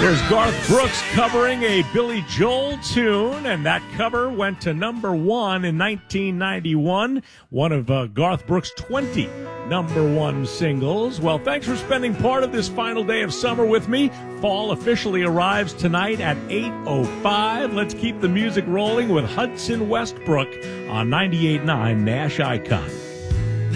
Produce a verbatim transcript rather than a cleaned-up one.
There's Garth Brooks covering a Billy Joel tune, and that cover went to number one in nineteen ninety-one, one of uh, Garth Brooks' twenty number one singles. Well, thanks for spending part of this final day of summer with me. Fall officially arrives tonight at eight oh five. Let's keep the music rolling with Hudson Westbrook on ninety-eight point nine Nash Icon.